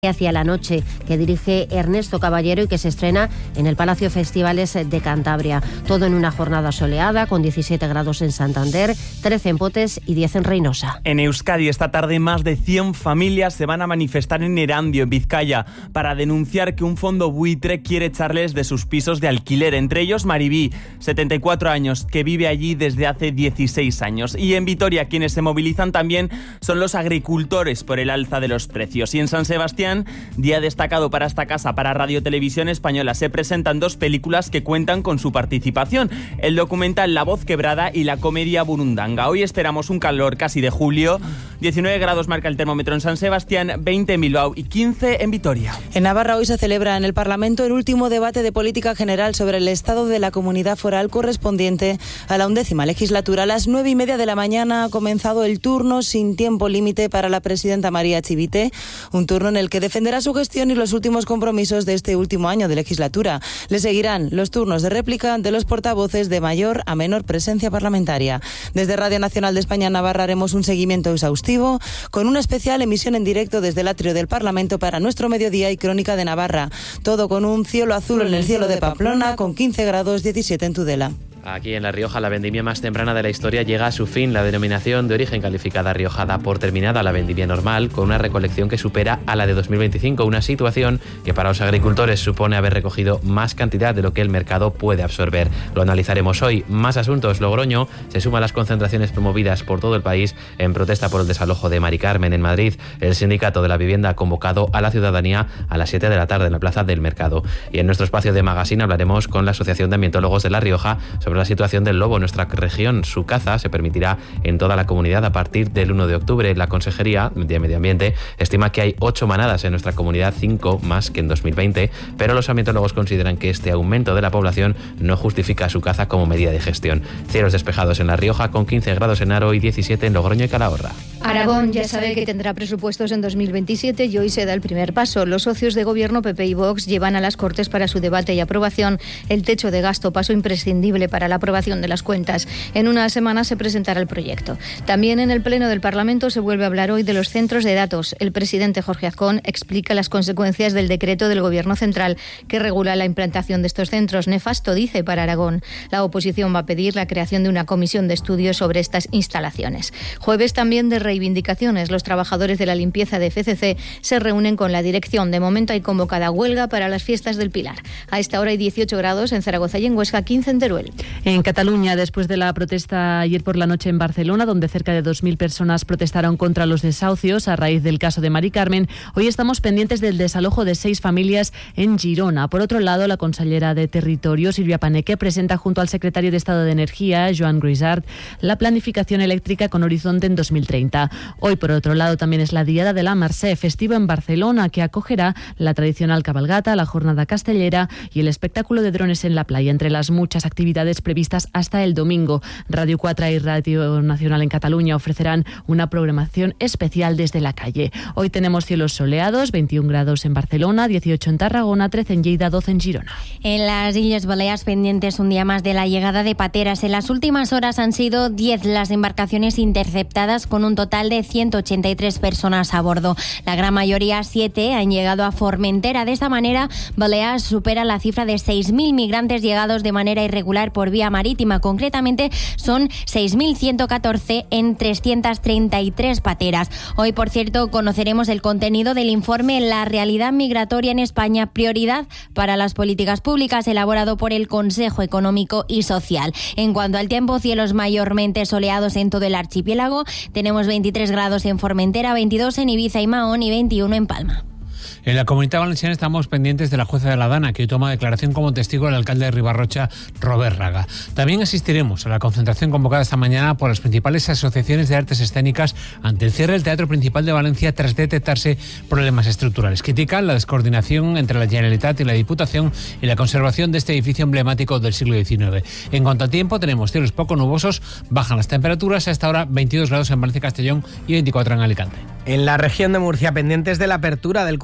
Hacia la noche, que dirige Ernesto Caballero y que se estrena en el Palacio Festivales de Cantabria. Todo en una jornada soleada, con 17 grados en Santander, 13 en Potes y 10 en Reynosa. En Euskadi esta tarde más de 100 familias se van a manifestar en Erandio, en Vizcaya, para denunciar que un fondo buitre quiere echarles de sus pisos de alquiler. Entre ellos Maribí, 74 años, que vive allí desde hace 16 años. Y en Vitoria quienes se movilizan también son los agricultores por el alza de los precios. Y en San Sebastián, día destacado para esta casa, para Radio Televisión Española, se presentan dos películas que cuentan con su participación: el documental La Voz Quebrada y la comedia Burundanga. Hoy esperamos un calor casi de julio. 19 grados marca el termómetro en San Sebastián, 20 en Bilbao y 15 en Vitoria. En Navarra hoy se celebra en el Parlamento el último debate de política general sobre el estado de la comunidad foral correspondiente a la 11ª legislatura. A las 9:30 de la mañana ha comenzado el turno sin tiempo límite para la presidenta María Chivite, un turno en el que defenderá su gestión y los últimos compromisos de este último año de legislatura. Le seguirán los turnos de réplica de los portavoces de mayor a menor presencia parlamentaria. Desde Radio Nacional de España Navarra haremos un seguimiento exhaustivo con una especial emisión en directo desde el atrio del Parlamento para Nuestro Mediodía y Crónica de Navarra. Todo con un cielo azul en el cielo de Pamplona, con 15 grados, 17 en Tudela. Aquí en La Rioja, la vendimia más temprana de la historia llega a su fin. La denominación de origen calificada Rioja da por terminada la vendimia normal, con una recolección que supera a la de 2025, una situación que para los agricultores supone haber recogido más cantidad de lo que el mercado puede absorber. Lo analizaremos hoy. Más asuntos. Logroño se suma a las concentraciones promovidas por todo el país en protesta por el desalojo de Mari Carmen. En Madrid, el Sindicato de la Vivienda ha convocado a la ciudadanía a las 7 de la tarde en la Plaza del Mercado. Y en nuestro espacio de magazine hablaremos con la Asociación de Ambientólogos de La Rioja sobre la situación del lobo en nuestra región. Su caza se permitirá en toda la comunidad a partir del 1 de octubre. La Consejería de Medio Ambiente estima que hay 8 manadas en nuestra comunidad, 5 más que en 2020, pero los ambientólogos consideran que este aumento de la población no justifica su caza como medida de gestión. Cielos despejados en La Rioja, con 15 grados en Haro y 17 en Logroño y Calahorra. Aragón ya sabe que tendrá presupuestos en 2027 y hoy se da el primer paso. Los socios de gobierno PP y Vox llevan a las Cortes para su debate y aprobación el techo de gasto, paso imprescindible para la aprobación de las cuentas. En una semana se presentará el proyecto. También en el Pleno del Parlamento se vuelve a hablar hoy de los centros de datos. El presidente Jorge Azcón explica las consecuencias del decreto del Gobierno central que regula la implantación de estos centros. Nefasto, dice, para Aragón. La oposición va a pedir la creación de una comisión de estudio sobre estas instalaciones. Jueves también de reivindicaciones. Los trabajadores de la limpieza de FCC se reúnen con la dirección. De momento hay convocada huelga para las fiestas del Pilar. A esta hora hay 18 grados en Zaragoza y en Huesca, 15 en Teruel. En Cataluña, después de la protesta ayer por la noche en Barcelona, donde cerca de 2.000 personas protestaron contra los desahucios a raíz del caso de Mari Carmen, hoy estamos pendientes del desalojo de 6 familias en Girona. Por otro lado, la consellera de Territorio, Silvia Paneque, presenta junto al secretario de Estado de Energía, Joan Gruisart, la planificación eléctrica con horizonte en 2030. Hoy, por otro lado, también es la Diada de la Mercè, festivo en Barcelona, que acogerá la tradicional cabalgata, la jornada castellera y el espectáculo de drones en la playa, entre las muchas actividades previstas hasta el domingo. Radio 4 y Radio Nacional en Cataluña ofrecerán una programación especial desde la calle. Hoy tenemos cielos soleados, 21 grados en Barcelona, 18 en Tarragona, 13 en Lleida, 12 en Girona. En las Illes Balears pendientes un día más de la llegada de pateras. En las últimas horas han sido 10 las embarcaciones interceptadas con un total de 183 personas a bordo. La gran mayoría, 7, han llegado a Formentera. De esta manera, Balears supera la cifra de 6.000 migrantes llegados de manera irregular por vía marítima. Concretamente son 6.114 en 333 pateras. Hoy, por cierto, conoceremos el contenido del informe La realidad migratoria en España, prioridad para las políticas públicas, elaborado por el Consejo Económico y Social. En cuanto al tiempo, cielos mayormente soleados en todo el archipiélago. Tenemos 23 grados en Formentera, 22 en Ibiza y Mahón y 21 en Palma. En la Comunidad Valenciana estamos pendientes de la jueza de la Dana, que hoy toma declaración como testigo el alcalde de Ribarrocha, Robert Raga. También asistiremos a la concentración convocada esta mañana por las principales asociaciones de artes escénicas ante el cierre del Teatro Principal de Valencia tras detectarse problemas estructurales. Critican la descoordinación entre la Generalitat y la Diputación y la conservación de este edificio emblemático del siglo XIX. En cuanto al tiempo, tenemos cielos poco nubosos, bajan las temperaturas, a esta hora 22 grados en Valencia y Castellón y 24 en Alicante. En la región de Murcia, pendientes de la apertura del curso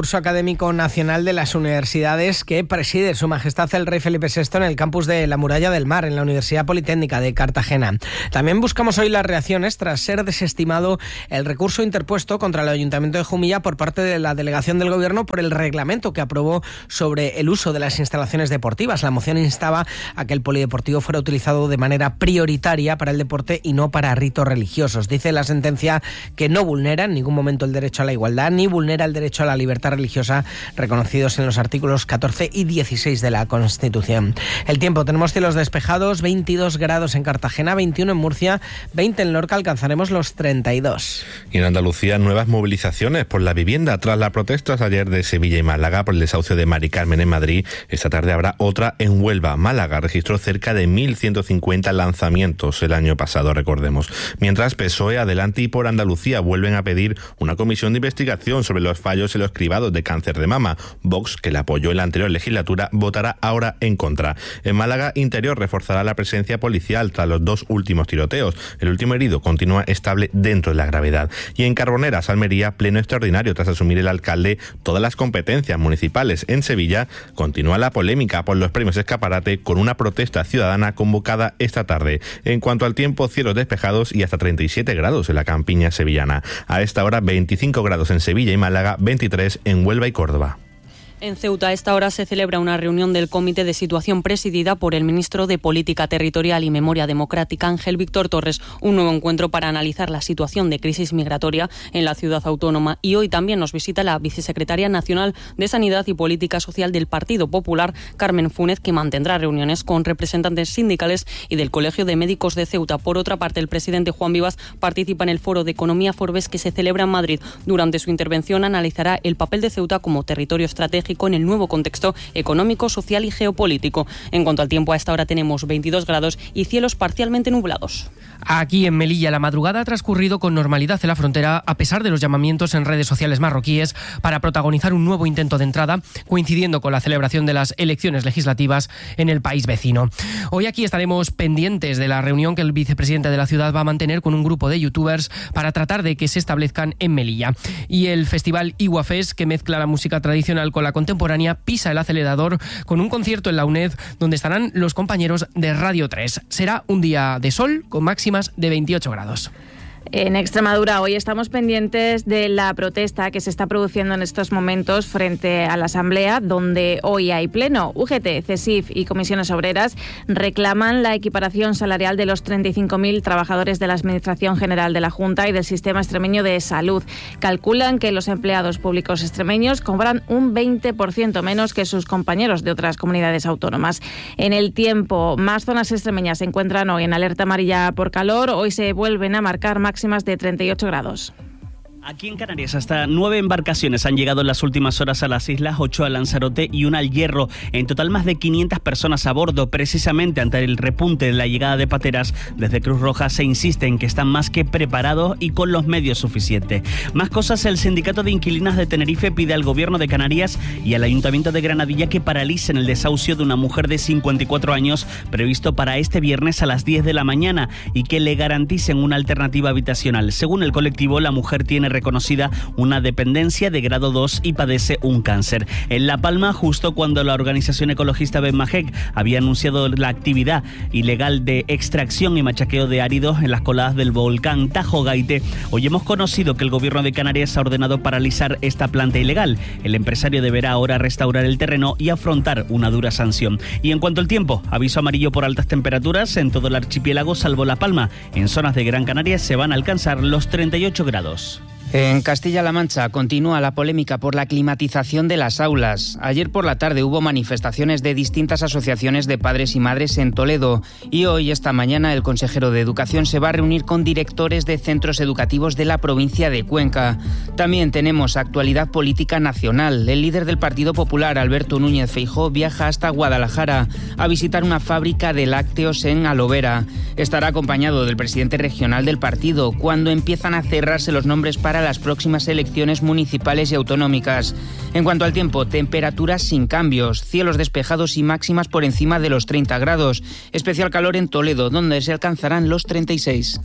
concurso académico nacional de las universidades que preside Su Majestad el Rey Felipe VI en el campus de la Muralla del Mar, en la Universidad Politécnica de Cartagena. También buscamos hoy las reacciones tras ser desestimado el recurso interpuesto contra el Ayuntamiento de Jumilla por parte de la delegación del Gobierno por el reglamento que aprobó sobre el uso de las instalaciones deportivas. La moción instaba a que el polideportivo fuera utilizado de manera prioritaria para el deporte y no para ritos religiosos. Dice la sentencia que no vulnera en ningún momento el derecho a la igualdad ni vulnera el derecho a la libertad religiosa reconocidos en los artículos 14 y 16 de la Constitución. El tiempo, tenemos cielos despejados, 22 grados en Cartagena, 21 en Murcia, 20 en Lorca, alcanzaremos los 32. Y en Andalucía, nuevas movilizaciones por la vivienda tras las protestas ayer de Sevilla y Málaga por el desahucio de Mari Carmen en Madrid. Esta tarde habrá otra en Huelva. Málaga registró cerca de 1.150 lanzamientos el año pasado, recordemos. Mientras PSOE, Adelante y Por Andalucía vuelven a pedir una comisión de investigación sobre los fallos en los cribados de cáncer de mama. Vox, que la apoyó en la anterior legislatura, votará ahora en contra. En Málaga, Interior reforzará la presencia policial tras los 2 últimos tiroteos. El último herido continúa estable dentro de la gravedad. Y en Carboneras, Almería, pleno extraordinario tras asumir el alcalde todas las competencias municipales. En Sevilla continúa la polémica por los premios Escaparate con una protesta ciudadana convocada esta tarde. En cuanto al tiempo, cielos despejados y hasta 37 grados en la campiña sevillana. A esta hora 25 grados en Sevilla y Málaga, 23 en Huelva y Córdoba. En Ceuta, a esta hora se celebra una reunión del Comité de Situación presidida por el ministro de Política Territorial y Memoria Democrática, Ángel Víctor Torres, un nuevo encuentro para analizar la situación de crisis migratoria en la ciudad autónoma. Y hoy también nos visita la vicesecretaria nacional de Sanidad y Política Social del Partido Popular, Carmen Fúnez, que mantendrá reuniones con representantes sindicales y del Colegio de Médicos de Ceuta. Por otra parte, el presidente Juan Vivas participa en el Foro de Economía Forbes que se celebra en Madrid. Durante su intervención analizará el papel de Ceuta como territorio estratégico en el nuevo contexto económico, social y geopolítico. En cuanto al tiempo, a esta hora tenemos 22 grados y cielos parcialmente nublados. Aquí en Melilla, la madrugada ha transcurrido con normalidad en la frontera, a pesar de los llamamientos en redes sociales marroquíes para protagonizar un nuevo intento de entrada, coincidiendo con la celebración de las elecciones legislativas en el país vecino. Hoy aquí estaremos pendientes de la reunión que el vicepresidente de la ciudad va a mantener con un grupo de youtubers para tratar de que se establezcan en Melilla. Y el festival Iguafest, que mezcla la música tradicional con la contemporánea, pisa el acelerador con un concierto en la UNED donde estarán los compañeros de Radio 3. Será un día de sol con máximas de 28 grados. En Extremadura hoy estamos pendientes de la protesta que se está produciendo en estos momentos frente a la Asamblea, donde hoy hay pleno. UGT, CESIF y Comisiones Obreras reclaman la equiparación salarial de los 35.000 trabajadores de la Administración General de la Junta y del Sistema Extremeño de Salud. Calculan que los empleados públicos extremeños cobran un 20% menos que sus compañeros de otras comunidades autónomas. En el tiempo, más zonas extremeñas se encuentran hoy en alerta amarilla por calor. Hoy se vuelven a marcar máximas de 38 grados. Aquí en Canarias hasta 9 embarcaciones han llegado en las últimas horas a las islas, 8 a Lanzarote y 1 al Hierro. En total más de 500 personas a bordo. Precisamente ante el repunte de la llegada de pateras, desde Cruz Roja se insiste en que están más que preparados y con los medios suficientes. Más cosas, el Sindicato de Inquilinas de Tenerife pide al Gobierno de Canarias y al Ayuntamiento de Granadilla que paralicen el desahucio de una mujer de 54 años previsto para este viernes a las 10 de la mañana y que le garanticen una alternativa habitacional. Según el colectivo, la mujer tiene reconocida una dependencia de grado 2 y padece un cáncer. En La Palma, justo cuando la organización ecologista Benmajec había anunciado la actividad ilegal de extracción y machaqueo de áridos en las coladas del volcán Tajo Gaite, hoy hemos conocido que el Gobierno de Canarias ha ordenado paralizar esta planta ilegal. El empresario deberá ahora restaurar el terreno y afrontar una dura sanción. Y en cuanto al tiempo, aviso amarillo por altas temperaturas en todo el archipiélago salvo La Palma. En zonas de Gran Canaria se van a alcanzar los 38 grados. En Castilla-La Mancha continúa la polémica por la climatización de las aulas. Ayer por la tarde hubo manifestaciones de distintas asociaciones de padres y madres en Toledo y hoy, esta mañana, el consejero de Educación se va a reunir con directores de centros educativos de la provincia de Cuenca. También tenemos actualidad política nacional. El líder del Partido Popular, Alberto Núñez Feijóo, viaja hasta Guadalajara a visitar una fábrica de lácteos en Alovera. Estará acompañado del presidente regional del partido cuando empiezan a cerrarse los nombres para las próximas elecciones municipales y autonómicas. En cuanto al tiempo, temperaturas sin cambios, cielos despejados y máximas por encima de los 30 grados. Especial calor en Toledo, donde se alcanzarán los 36.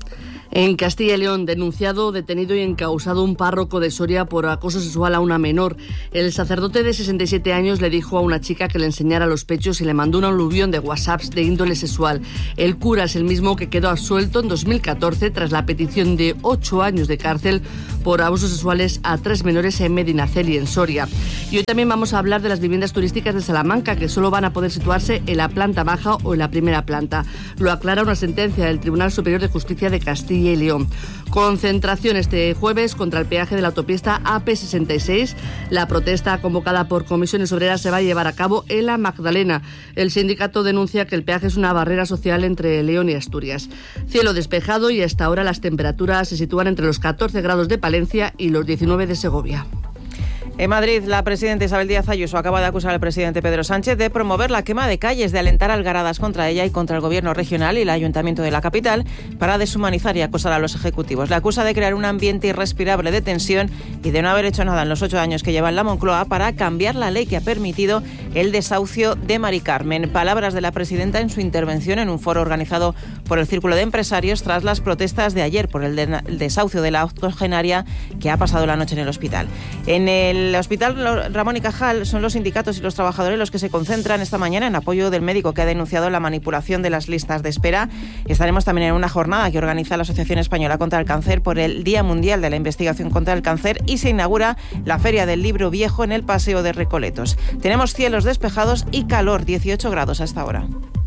En Castilla y León, denunciado, detenido y encausado un párroco de Soria por acoso sexual a una menor. El sacerdote de 67 años le dijo a una chica que le enseñara los pechos y le mandó un aluvión de WhatsApps de índole sexual. El cura es el mismo que quedó absuelto en 2014 tras la petición de 8 años de cárcel por abusos sexuales a 3 menores en Medinaceli, en Soria. Y hoy también vamos a hablar de las viviendas turísticas de Salamanca, que solo van a poder situarse en la planta baja o en la primera planta. Lo aclara una sentencia del Tribunal Superior de Justicia de Castilla y León. Concentración este jueves contra el peaje de la autopista AP66. La protesta convocada por Comisiones Obreras se va a llevar a cabo en la Magdalena. El sindicato denuncia que el peaje es una barrera social entre León y Asturias. Cielo despejado y hasta ahora las temperaturas se sitúan entre los 14 grados de Palencia y los 19 de Segovia. En Madrid, la presidenta Isabel Díaz Ayuso acaba de acusar al presidente Pedro Sánchez de promover la quema de calles, de alentar algaradas contra ella y contra el gobierno regional y el ayuntamiento de la capital para deshumanizar y acosar a los ejecutivos. Le acusa de crear un ambiente irrespirable de tensión y de no haber hecho nada en los 8 años que lleva en la Moncloa para cambiar la ley que ha permitido el desahucio de Mari Carmen. Palabras de la presidenta en su intervención en un foro organizado por el Círculo de Empresarios tras las protestas de ayer por el desahucio de la octogenaria que ha pasado la noche en el hospital. En el Hospital Ramón y Cajal son los sindicatos y los trabajadores los que se concentran esta mañana en apoyo del médico que ha denunciado la manipulación de las listas de espera. Estaremos también en una jornada que organiza la Asociación Española contra el Cáncer por el Día Mundial de la Investigación contra el Cáncer y se inaugura la Feria del Libro Viejo en el Paseo de Recoletos. Tenemos cielos despejados y calor, 18 grados hasta ahora.